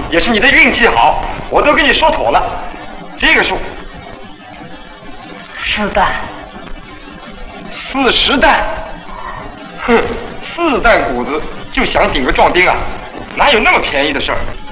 也是你的运气好，我都跟你说妥了。这个数 4担 ，40担。哼，4担谷子就想顶个壮丁啊？哪有那么便宜的事儿？